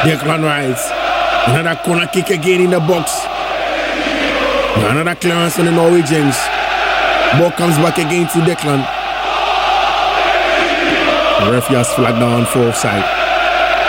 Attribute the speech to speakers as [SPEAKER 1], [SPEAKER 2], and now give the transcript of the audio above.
[SPEAKER 1] Declan Rice. Another corner kick again in the box. Another clearance on the Norwegians. Ball comes back again to Declan. The referee has flagged down for offside.